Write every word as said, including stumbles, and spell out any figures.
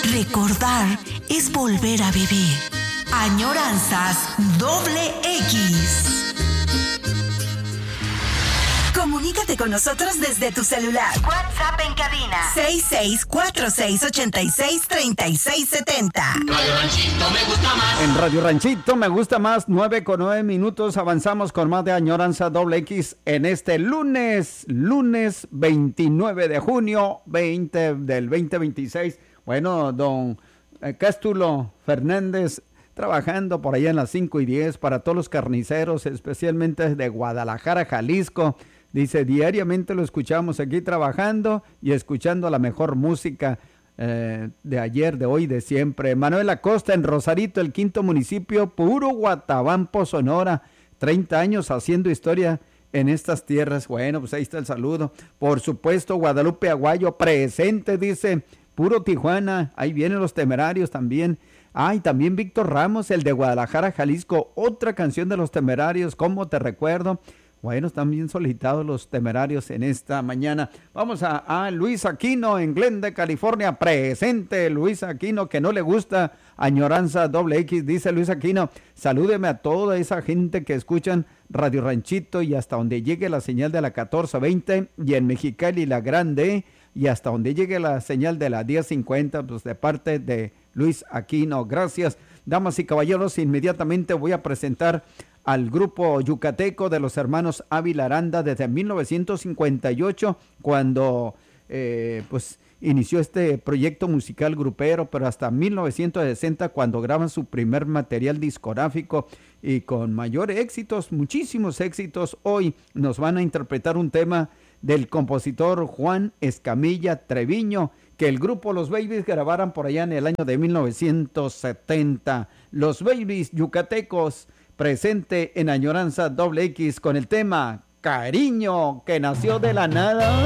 Recordar es volver a vivir. Añoranzas doble X. Comunícate con nosotros desde tu celular. WhatsApp en cabina seis seis cuatro seis ocho seis tres seis siete cero. Radio Ranchito me gusta más. En Radio Ranchito me gusta más, nueve con nueve minutos. Avanzamos con más de Añoranza doble X en este lunes, lunes veintinueve de junio veinte del veinte veintiséis. Bueno, don eh, Cástulo Fernández trabajando por allá en las cinco y diez para todos los carniceros, especialmente de Guadalajara, Jalisco. Dice, diariamente lo escuchamos aquí trabajando y escuchando la mejor música eh, de ayer, de hoy, de siempre. Manuel Acosta en Rosarito, el quinto municipio, puro Guatabampo, Sonora. treinta años haciendo historia en estas tierras. Bueno, pues ahí está el saludo. Por supuesto, Guadalupe Aguayo presente, dice, puro Tijuana. Ahí vienen los Temerarios también. Ay, ah, también Víctor Ramos, el de Guadalajara, Jalisco. Otra canción de los Temerarios, ¿cómo te recuerdo? Bueno, están bien solicitados los Temerarios en esta mañana. Vamos a, a Luis Aquino en Glendale, California. Presente Luis Aquino, que no le gusta Añoranza doble X. Dice Luis Aquino, salúdeme a toda esa gente que escuchan Radio Ranchito y hasta donde llegue la señal de la catorce veinte y en Mexicali la Grande y hasta donde llegue la señal de la diez cincuenta, pues de parte de Luis Aquino. Gracias, damas y caballeros. Inmediatamente voy a presentar al grupo yucateco de los hermanos Ávila Aranda desde mil novecientos cincuenta y ocho, cuando eh, pues inició este proyecto musical grupero, pero hasta mil novecientos sesenta, cuando graban su primer material discográfico y con mayores éxitos, muchísimos éxitos. Hoy nos van a interpretar un tema del compositor Juan Escamilla Treviño, que el grupo Los Babies grabaran por allá en el año de mil novecientos setenta. Los Babies yucatecos, presente en Añoranza doble X con el tema Cariño, que nació de la nada.